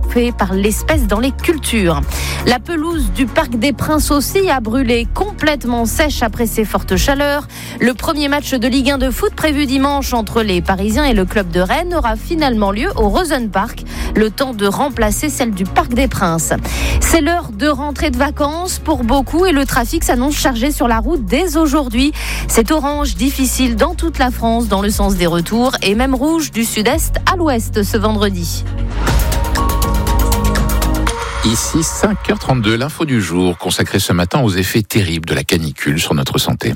chauffée par l'espèce dans les cultures. La pelouse du Parc des Princes aussi a brûlé, complètement sèche après ces fortes chaleurs. Le premier match de Ligue 1 de foot prévu dimanche entre les Parisiens et le club de Rennes aura finalement lieu au Rosenpark, le temps de remplacer celle du Parc des Princes. C'est l'heure de rentrée de vacances pour beaucoup et le trafic s'annonce chargé sur la route dès aujourd'hui. C'est orange difficile dans toute la France dans le sens des retours et même rouge du sud-est à l'ouest ce vendredi. Ici, 5h32, l'info du jour consacrée ce matin aux effets terribles de la canicule sur notre santé.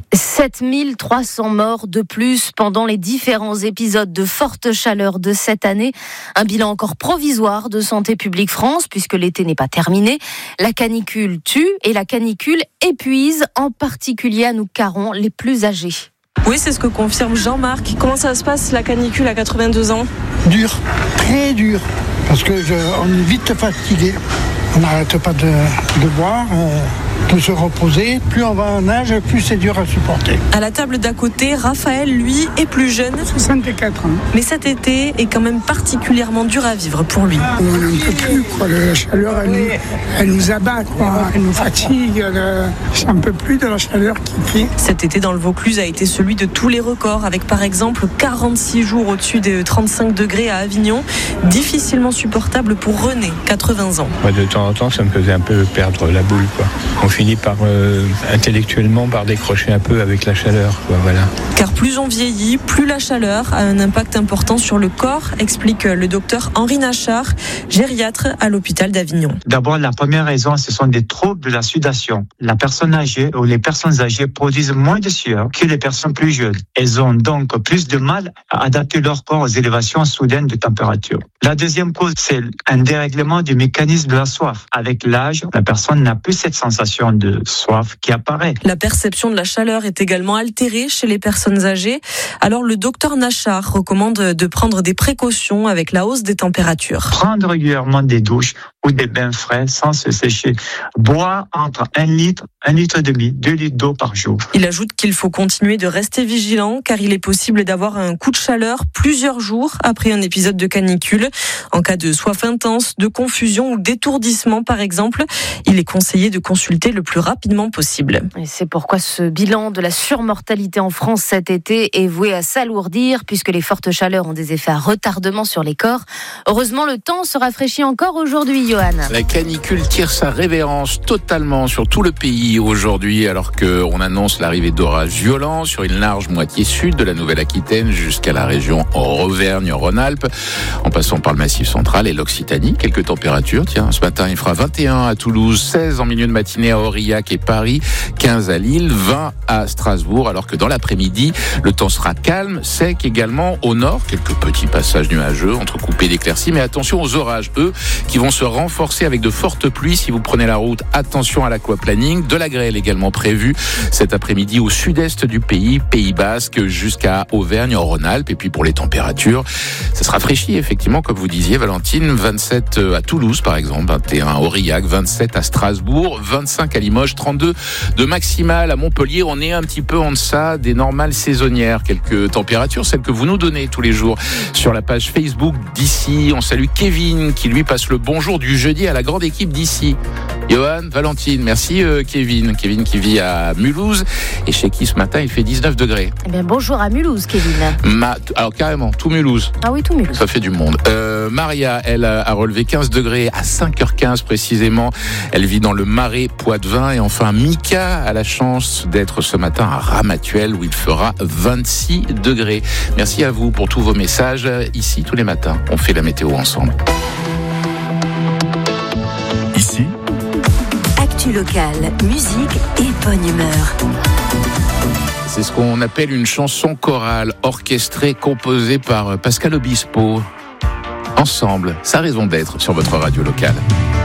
7300 morts de plus pendant les différents épisodes de forte chaleur de cette année. Un bilan encore provisoire de Santé publique France puisque l'été n'est pas terminé. La canicule tue et la canicule épuise, en particulier à nous Caron, les plus âgés. Oui, c'est ce que confirme Jean-Marc. Comment ça se passe la canicule à 82 ans ? Dur, très dur, parce que on est vite fatigué. On n'arrête pas de boire, de se reposer. Plus on va en âge, plus c'est dur à supporter. À la table d'à côté, Raphaël, lui, est plus jeune. 64 ans. Mais cet été est quand même particulièrement dur à vivre pour lui. On n'en peut plus, quoi. La chaleur, elle nous abat, quoi. Elle nous fatigue. J'en peux plus de la chaleur qui fait. Cet été dans le Vaucluse a été celui de tous les records, avec par exemple 46 jours au-dessus de 35 degrés à Avignon. Difficilement supportable pour René, 80 ans. De temps en temps, ça me faisait un peu perdre la boule, quoi. On finit par intellectuellement par décrocher un peu avec la chaleur, quoi, voilà. Car plus on vieillit, plus la chaleur a un impact important sur le corps, explique le docteur Henri Nachard, gériatre à l'hôpital d'Avignon. D'abord, la première raison, ce sont des troubles de la sudation. La personne âgée ou les personnes âgées produisent moins de sueur que les personnes plus jeunes. Elles ont donc plus de mal à adapter leur corps aux élévations soudaines de température. La deuxième cause, c'est un dérèglement du mécanisme de la soif. Avec l'âge, la personne n'a plus cette sensation de soif qui apparaît. La perception de la chaleur est également altérée chez les personnes âgées. Alors le docteur Nachard recommande de prendre des précautions avec la hausse des températures. Prendre régulièrement des douches ou des bains frais sans se sécher. Boire entre 1 litre, 1 litre et demi, 2 litres d'eau par jour. Il ajoute qu'il faut continuer de rester vigilant car il est possible d'avoir un coup de chaleur plusieurs jours après un épisode de canicule. En cas de soif intense, de confusion ou d'étourdissement par exemple, il est conseillé de consulter le plus rapidement possible. Et c'est pourquoi ce bilan de la surmortalité en France cet été est voué à s'alourdir puisque les fortes chaleurs ont des effets à retardement sur les corps. Heureusement, le temps se rafraîchit encore aujourd'hui, Johan. La canicule tire sa révérence totalement sur tout le pays aujourd'hui alors qu'on annonce l'arrivée d'orages violents sur une large moitié sud de la Nouvelle-Aquitaine jusqu'à la région Auvergne-Rhône-Alpes en passant par le Massif central et l'Occitanie. Quelques températures, tiens, ce matin il fera 21 à Toulouse, 16 en milieu de matinée à Aurillac et Paris, 15 à Lille, 20 à Strasbourg, alors que dans l'après-midi, le temps sera calme, sec également au nord, quelques petits passages nuageux, entrecoupés d'éclaircies, mais attention aux orages, eux, qui vont se renforcer avec de fortes pluies. Si vous prenez la route, attention à l'aquaplaning, de la grêle également prévue cet après-midi au sud-est du pays, Pays Basque jusqu'à Auvergne-Rhône-Alpes, et puis pour les températures, ça se rafraîchit effectivement, comme vous disiez Valentine, 27 à Toulouse par exemple, 21 à Aurillac, 27 à Strasbourg, 25 à Limoges, 32 de maximale à Montpellier. On est un petit peu en deçà des normales saisonnières. Quelques températures, celles que vous nous donnez tous les jours sur la page Facebook d'Ici. On salue Kevin qui lui passe le bonjour du jeudi à la grande équipe d'Ici. Johan, Valentine, merci Kevin. Kevin qui vit à Mulhouse et chez qui ce matin il fait 19 degrés. Eh bien, bonjour à Mulhouse, Kevin. Alors carrément, tout Mulhouse. Ah oui, tout Mulhouse. Ça fait du monde. Maria, elle a relevé 15 degrés à 5h15 précisément. Elle vit dans le Marais Poitevin. Et enfin, Mika a la chance d'être ce matin à Ramatuelle où il fera 26 degrés. Merci à vous pour tous vos messages. Ici, tous les matins, on fait la météo ensemble. Ici, actu locale, musique et bonne humeur. C'est ce qu'on appelle une chanson chorale orchestrée, composée par Pascal Obispo. Ensemble, sa raison d'être sur votre radio locale.